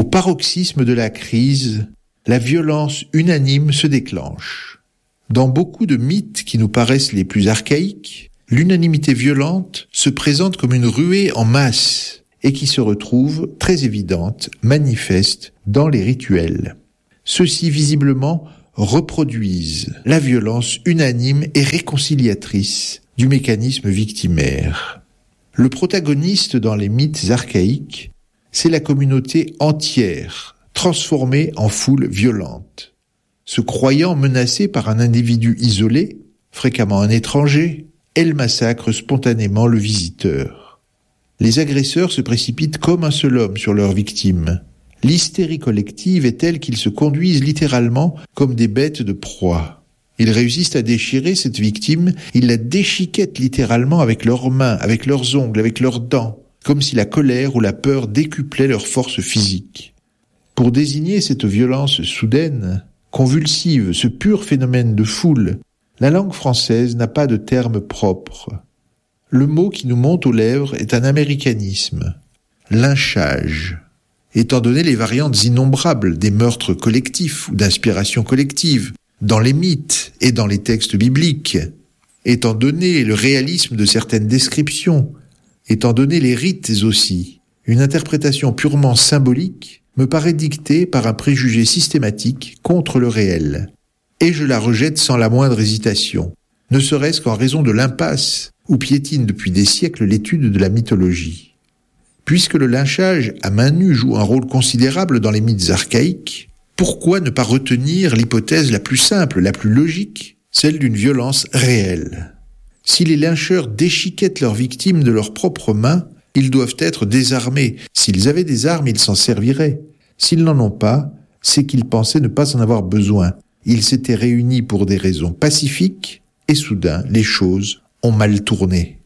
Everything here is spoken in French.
paroxysme de la crise, la violence unanime se déclenche. Dans beaucoup de mythes qui nous paraissent les plus archaïques, l'unanimité violente se présente comme une ruée en masse et qui se retrouve très évidente, manifeste dans les rituels. Ceux-ci visiblement reproduisent la violence unanime et réconciliatrice du mécanisme victimaire. Le protagoniste dans les mythes archaïques, c'est la communauté entière, transformée en foule violente. Se croyant menacée par un individu isolé, fréquemment un étranger, elle massacre spontanément le visiteur. Les agresseurs se précipitent comme un seul homme sur leurs victimes. L'hystérie collective est telle qu'ils se conduisent littéralement comme des bêtes de proie. Ils réussissent à déchirer cette victime, ils la déchiquettent littéralement avec leurs mains, avec leurs ongles, avec leurs dents, comme si la colère ou la peur décuplaient leur force physique. Pour désigner cette violence soudaine, convulsive, ce pur phénomène de foule, la langue française n'a pas de terme propre. Le mot qui nous monte aux lèvres est un américanisme, lynchage. Étant donné les variantes innombrables des meurtres collectifs ou d'inspiration collective, dans les mythes et dans les textes bibliques, étant donné le réalisme de certaines descriptions, étant donné les rites aussi, une interprétation purement symbolique me paraît dictée par un préjugé systématique contre le réel. Et je la rejette sans la moindre hésitation, ne serait-ce qu'en raison de l'impasse où piétine depuis des siècles l'étude de la mythologie. Puisque le lynchage à main nue joue un rôle considérable dans les mythes archaïques, pourquoi ne pas retenir l'hypothèse la plus simple, la plus logique, celle d'une violence réelle ? Si les lyncheurs déchiquettent leurs victimes de leurs propres mains, ils doivent être désarmés. S'ils avaient des armes, ils s'en serviraient. S'ils n'en ont pas, c'est qu'ils pensaient ne pas en avoir besoin. Ils s'étaient réunis pour des raisons pacifiques et soudain, les choses ont mal tourné.